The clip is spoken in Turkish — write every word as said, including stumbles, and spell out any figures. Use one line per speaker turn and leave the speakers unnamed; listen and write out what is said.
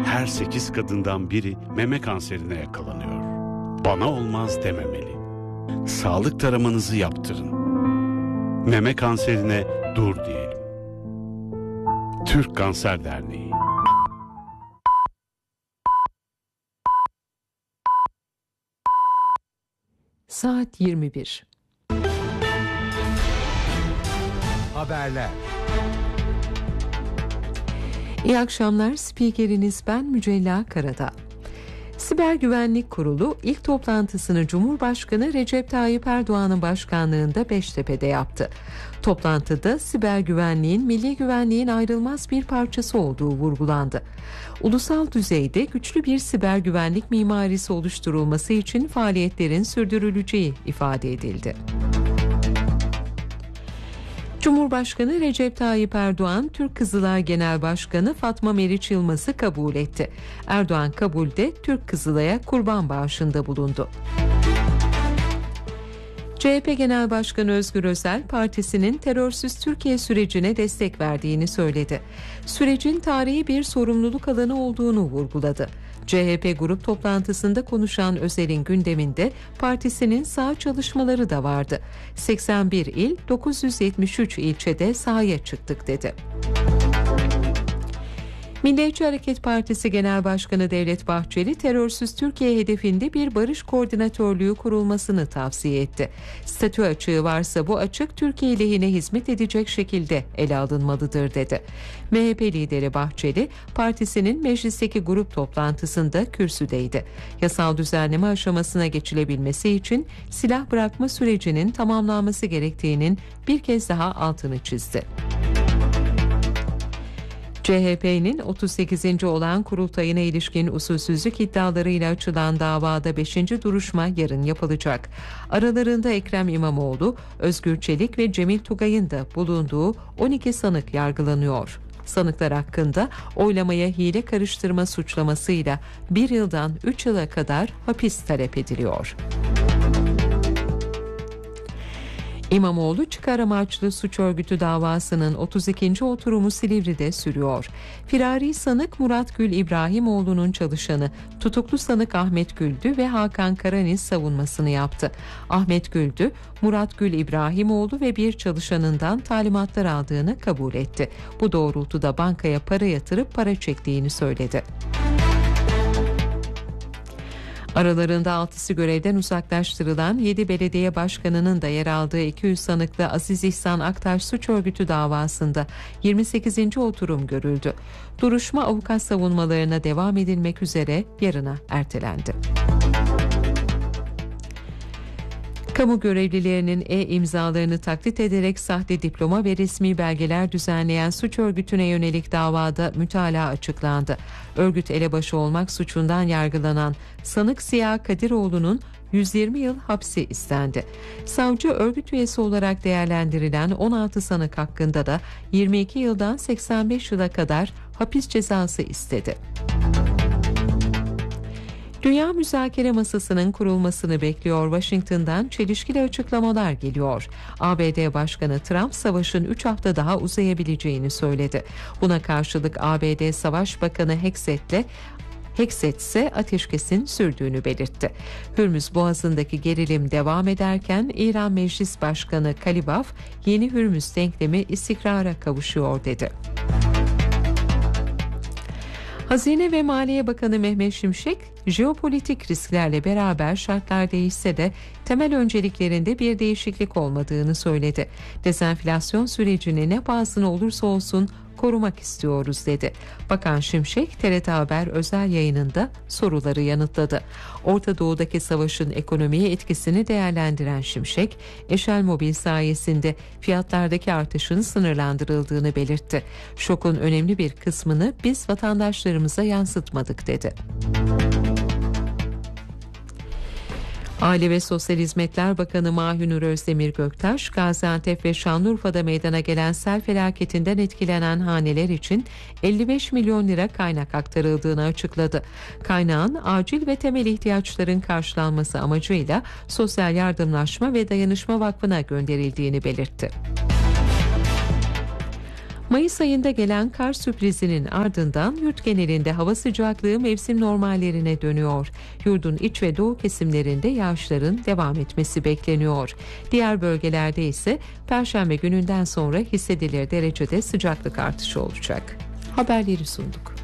Her sekiz kadından biri meme kanserine yakalanıyor. Bana olmaz dememeli. Sağlık taramanızı yaptırın. Meme kanserine dur diyelim. Türk Kanser Derneği.
Saat yirmi bir.
Haberler.
İyi akşamlar. Spikeriniz ben Mücella Karadağ. Siber Güvenlik Kurulu ilk toplantısını Cumhurbaşkanı Recep Tayyip Erdoğan'ın başkanlığında Beştepe'de yaptı. Toplantıda siber güvenliğin milli güvenliğin ayrılmaz bir parçası olduğu vurgulandı. Ulusal düzeyde güçlü bir siber güvenlik mimarisi oluşturulması için faaliyetlerin sürdürüleceği ifade edildi. Cumhurbaşkanı Recep Tayyip Erdoğan, Türk Kızılay Genel Başkanı Fatma Meriç Yılmaz'ı kabul etti. Erdoğan kabulde Türk Kızılay'a kurban bağışında bulundu. C H P Genel Başkanı Özgür Özel, partisinin terörsüz Türkiye sürecine destek verdiğini söyledi. Sürecin tarihi bir sorumluluk alanı olduğunu vurguladı. C H P grup toplantısında konuşan Özel'in gündeminde partisinin saha çalışmaları da vardı. seksen bir il, dokuz yüz yetmiş üç ilçede sahaya çıktık dedi. Milliyetçi Hareket Partisi Genel Başkanı Devlet Bahçeli, terörsüz Türkiye hedefinde bir barış koordinatörlüğü kurulmasını tavsiye etti. Statü açığı varsa bu açık Türkiye lehine hizmet edecek şekilde ele alınmalıdır dedi. M H P lideri Bahçeli, partisinin meclisteki grup toplantısında kürsüdeydi. Yasal düzenleme aşamasına geçilebilmesi için silah bırakma sürecinin tamamlanması gerektiğinin bir kez daha altını çizdi. C H P'nin otuz sekizinci olan kurultayına ilişkin usulsüzlük iddialarıyla açılan davada beşinci duruşma yarın yapılacak. Aralarında Ekrem İmamoğlu, Özgür Çelik ve Cemil Tugay'ın da bulunduğu on iki sanık yargılanıyor. Sanıklar hakkında oylamaya hile karıştırma suçlamasıyla bir yıldan üç yıla kadar hapis talep ediliyor. İmamoğlu çıkar amaçlı suç örgütü davasının otuz ikinci oturumu Silivri'de sürüyor. Firari sanık Murat Gül İbrahimoğlu'nun çalışanı tutuklu sanık Ahmet Güldü ve Hakan Karaniz savunmasını yaptı. Ahmet Güldü, Murat Gül İbrahimoğlu ve bir çalışanından talimatlar aldığını kabul etti. Bu doğrultuda bankaya para yatırıp para çektiğini söyledi. Aralarında altısı görevden uzaklaştırılan yedi belediye başkanının da yer aldığı iki yüz sanıklı Aziz İhsan Aktaş suç örgütü davasında yirmi sekizinci oturum görüldü. Duruşma avukat savunmalarına devam edilmek üzere yarına ertelendi. Kamu görevlilerinin e-imzalarını taklit ederek sahte diploma ve resmi belgeler düzenleyen suç örgütüne yönelik davada mütalaa açıklandı. Örgüt elebaşı olmak suçundan yargılanan sanık Ziya Kadiroğlu'nun yüz yirmi yıl hapsi istendi. Savcı örgüt üyesi olarak değerlendirilen on altı sanık hakkında da yirmi iki yıldan seksen beş yıla kadar hapis cezası istedi. Dünya müzakere masasının kurulmasını bekliyor. Washington'dan çelişkili açıklamalar geliyor. A B D Başkanı Trump savaşın üç hafta daha uzayabileceğini söyledi. Buna karşılık A B D Savaş Bakanı Hexet'le Hexet ise ateşkesin sürdüğünü belirtti. Hürmüz Boğazı'ndaki gerilim devam ederken İran Meclis Başkanı Kalibaf yeni Hürmüz denklemi istikrara kavuşuyor dedi. Hazine ve Maliye Bakanı Mehmet Şimşek, jeopolitik risklerle beraber şartlar değişse de temel önceliklerinde bir değişiklik olmadığını söyledi. Dezenflasyon sürecini ne pahasına olursa olsun korumak istiyoruz dedi. Bakan Şimşek, T R T Haber özel yayınında soruları yanıtladı. Orta Doğu'daki savaşın ekonomiye etkisini değerlendiren Şimşek, Eşel Mobil sayesinde fiyatlardaki artışın sınırlandırıldığını belirtti. Şokun önemli bir kısmını biz vatandaşlarımıza yansıtmadık dedi. Aile ve Sosyal Hizmetler Bakanı Mahinur Özdemir Göktaş, Gaziantep ve Şanlıurfa'da meydana gelen sel felaketinden etkilenen haneler için elli beş milyon lira kaynak aktarıldığını açıkladı. Kaynağın acil ve temel ihtiyaçların karşılanması amacıyla Sosyal Yardımlaşma ve Dayanışma Vakfı'na gönderildiğini belirtti. Mayıs ayında gelen kar sürprizinin ardından yurt genelinde hava sıcaklığı mevsim normallerine dönüyor. Yurdun iç ve doğu kesimlerinde yağışların devam etmesi bekleniyor. Diğer bölgelerde ise Perşembe gününden sonra hissedilir derecede sıcaklık artışı olacak. Haberleri sunduk.